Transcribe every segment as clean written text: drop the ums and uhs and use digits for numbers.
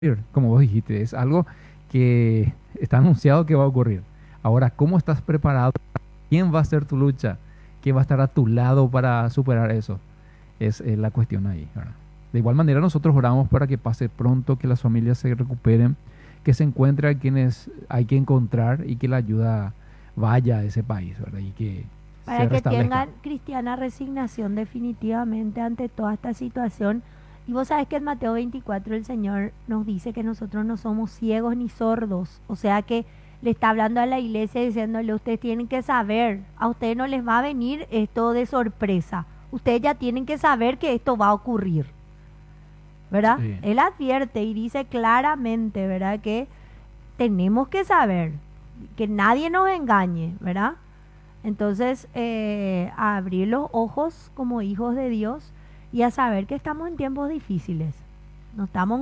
como vos dijiste, es algo que está anunciado que va a ocurrir. Ahora, ¿cómo estás preparado? ¿Quién va a ser tu lucha? ¿Quién va a estar a tu lado para superar eso? Es la cuestión ahí, ¿verdad? De igual manera, nosotros oramos para que pase pronto, que las familias se recuperen, que se encuentre a quienes hay que encontrar y que la ayuda vaya a ese país, ¿verdad? Y que Para se que restablezca. tengan cristiana resignación definitivamente ante toda esta situación. Y vos sabés que en Mateo 24 el Señor nos dice que nosotros no somos ciegos ni sordos. O sea que le está hablando a la iglesia diciéndole, ustedes tienen que saber, a ustedes no les va a venir esto de sorpresa. Ustedes ya tienen que saber que esto va a ocurrir, ¿verdad? Sí. Él advierte y dice claramente, ¿verdad? Que tenemos que saber, que nadie nos engañe, ¿verdad? Entonces, a abrir los ojos como hijos de Dios y a saber que estamos en tiempos difíciles. No estamos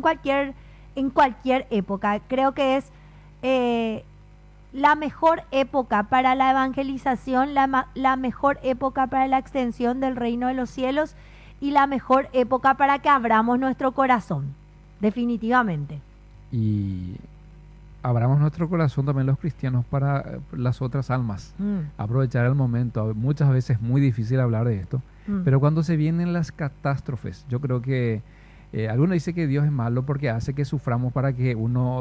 en cualquier época. Creo que es eh, la mejor época para la evangelización, la mejor época para la extensión del reino de los cielos y la mejor época para que abramos nuestro corazón. Definitivamente. Y abramos nuestro corazón también los cristianos para las otras almas. Mm, Aprovechar el momento. Muchas veces es muy difícil hablar de esto, mm. pero cuando se vienen las catástrofes, yo creo que algunos dicen que Dios es malo porque hace que suframos para que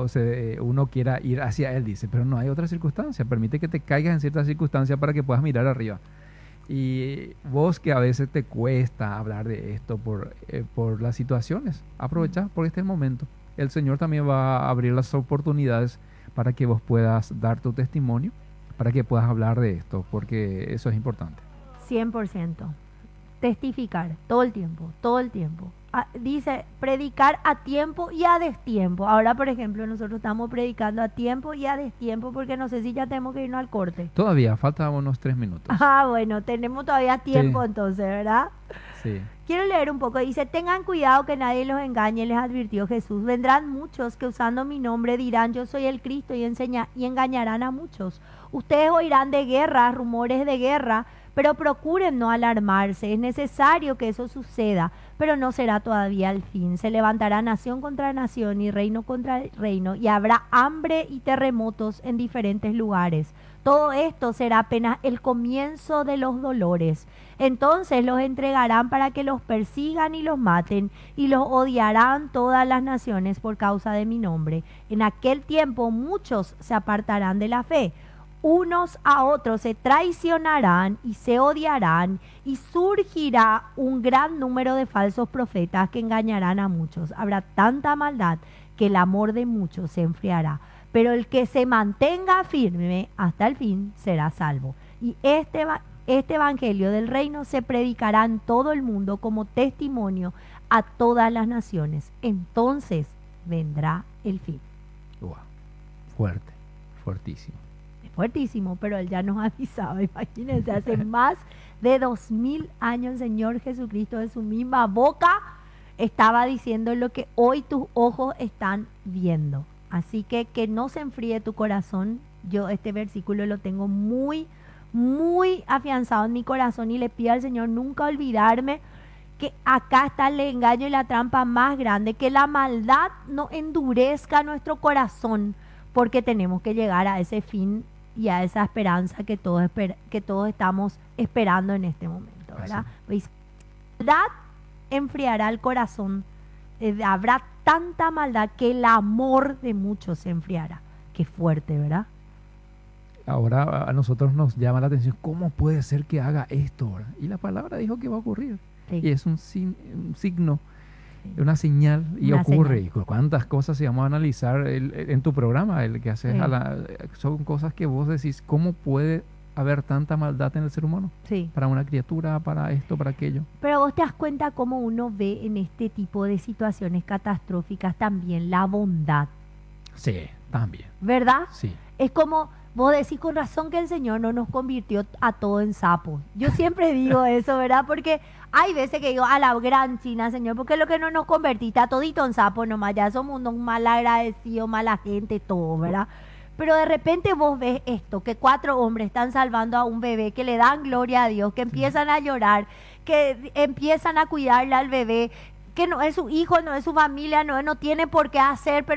uno quiera ir hacia Él, dice, pero no hay otra circunstancia. Permite que te caigas en ciertas circunstancias para que puedas mirar arriba. Y vos que a veces te cuesta hablar de esto por las situaciones, aprovecha porque este es el momento. El Señor también va a abrir las oportunidades para que vos puedas dar tu testimonio, para que puedas hablar de esto, porque eso es importante. 100%. Testificar todo el tiempo, todo el tiempo. Dice predicar a tiempo y a destiempo. Ahora, por ejemplo, nosotros estamos predicando a tiempo y a destiempo porque no sé si ya tenemos que irnos al corte. Todavía faltan unos 3 minutos. Ah, bueno, tenemos todavía Sí, tiempo entonces, ¿verdad? sí, Quiero leer un poco. Dice, tengan cuidado que nadie los engañe, les advirtió Jesús. Vendrán muchos que usando mi nombre dirán, yo soy el Cristo y engañarán a muchos. Ustedes oirán de guerra, rumores de guerra, pero procuren no alarmarse. Es necesario que eso suceda, pero no será todavía el fin. Se levantará nación contra nación y reino contra reino, y habrá hambre y terremotos en diferentes lugares. Todo esto será apenas el comienzo de los dolores. Entonces los entregarán para que los persigan y los maten, y los odiarán todas las naciones por causa de mi nombre. En aquel tiempo muchos se apartarán de la fe. Unos a otros se traicionarán y se odiarán, y surgirá un gran número de falsos profetas que engañarán a muchos. Habrá tanta maldad que el amor de muchos se enfriará. Pero el que se mantenga firme hasta el fin será salvo. Y este evangelio del reino se predicará en todo el mundo como testimonio a todas las naciones. Entonces vendrá el fin. wow, fuerte, fuertísimo. Es fuertísimo, pero él ya nos avisaba. Imagínense, hace más de 2000 años el Señor Jesucristo de su misma boca estaba diciendo lo que hoy tus ojos están viendo. Así que no se enfríe tu corazón. Yo este versículo lo tengo muy, muy afianzado en mi corazón y le pido al Señor nunca olvidarme que acá está el engaño y la trampa más grande, que la maldad no endurezca nuestro corazón, porque tenemos que llegar a ese fin y a esa esperanza que todos estamos esperando en este momento, Así. ¿verdad? Pues, la maldad enfriará el corazón, habrá tanta maldad que el amor de muchos se enfriará. Qué fuerte, ¿verdad? Ahora a nosotros nos llama la atención, ¿cómo puede ser que haga esto, verdad? Y la palabra dijo que va a ocurrir. Sí, Y es un signo, sí. una señal, y Una ocurre. señal. Y cuántas cosas si vamos a analizar en tu programa, el que haces, Sí, son cosas que vos decís, ¿cómo puede haber tanta maldad en el ser humano? sí. Para una criatura, para esto, para aquello. Pero vos te das cuenta cómo uno ve en este tipo de situaciones catastróficas también la bondad, Sí, también. ¿verdad? Sí, Es como vos decís con razón que el Señor no nos convirtió a todos en sapos. Yo siempre digo eso, ¿verdad? Porque hay veces que digo, a la gran China, Señor, ¿por qué lo que no nos convertiste a todito en sapos nomás? Ya somos unos mal agradecidos, mala gente, todo, ¿verdad? Pero de repente vos ves esto, que 4 hombres están salvando a un bebé, que le dan gloria a Dios, que sí, empiezan a llorar, que empiezan a cuidarle al bebé, que no es su hijo, no es su familia, no tiene por qué hacer,